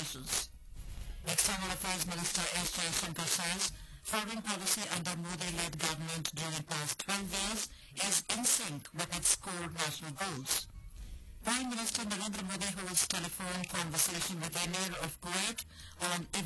aspirations. External Affairs Minister S. Jaishankar says foreign policy under Modi-led government during past 12 years is in sync with its core national goals. Prime Minister Narendra Modi holds telephone conversation with Emir of Kuwait on